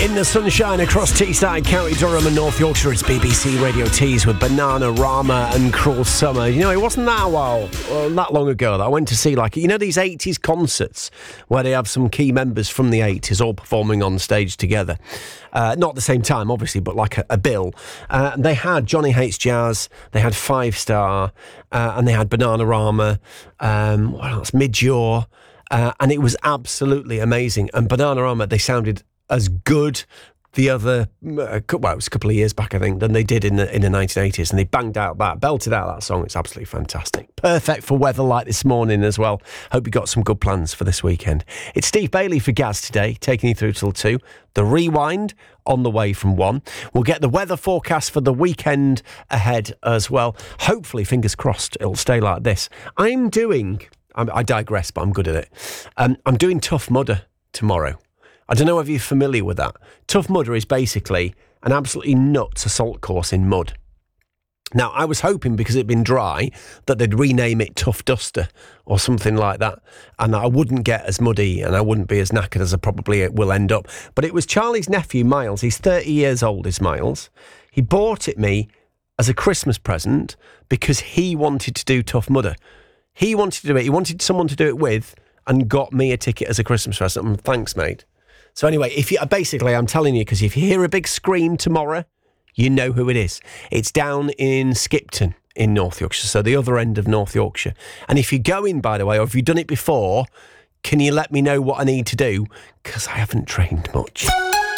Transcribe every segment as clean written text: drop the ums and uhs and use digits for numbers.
In the sunshine across Teesside, County Durham and North Yorkshire, it's BBC Radio Tees with Bananarama and Cruel Summer. You know, it wasn't that that long ago that I went to see, these 80s concerts where they have some key members from the 80s all performing on stage together. Not at the same time, obviously, but like a bill. They had Johnny Hates Jazz, they had Five Star, and they had Bananarama, what else? Midjaw, and it was absolutely amazing. And Bananarama, they sounded as good it was a couple of years back, I think, than they did in the 1980s, and they belted out that song. It's absolutely fantastic. Perfect for weather like this morning as well. Hope you got some good plans for this weekend. It's Steve Bailey for Gaz today, taking you through till 2. The Rewind on the way from 1. We'll get the weather forecast for the weekend ahead as well. Hopefully, fingers crossed, it'll stay like this. I digress, but I'm good at it. I'm doing Tough Mudder tomorrow. I don't know if you're familiar with that. Tough Mudder is basically an absolutely nuts assault course in mud. Now, I was hoping, because it'd been dry, that they'd rename it Tough Duster or something like that, and I wouldn't get as muddy and I wouldn't be as knackered as I probably will end up. But it was Charlie's nephew, Miles. He's 30 years old, is Miles. He bought it me as a Christmas present because he wanted to do Tough Mudder. He wanted to do it. He wanted someone to do it with and got me a ticket as a Christmas present. Thanks, mate. So anyway, I'm telling you, because if you hear a big scream tomorrow, you know who it is. It's down in Skipton in North Yorkshire, so the other end of North Yorkshire. And if you're going, by the way, or if you've done it before, can you let me know what I need to do? Because I haven't trained much.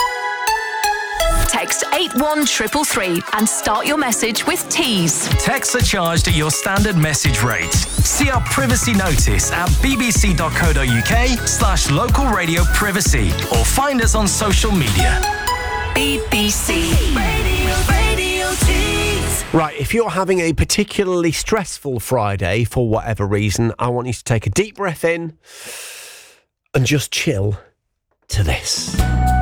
Text 81333 and start your message with Tees. Texts are charged at your standard message rate. See our privacy notice at bbc.co.uk/local radio privacy or find us on social media. BBC Radio Tees. Right, if you're having a particularly stressful Friday for whatever reason, I want you to take a deep breath in and just chill to this.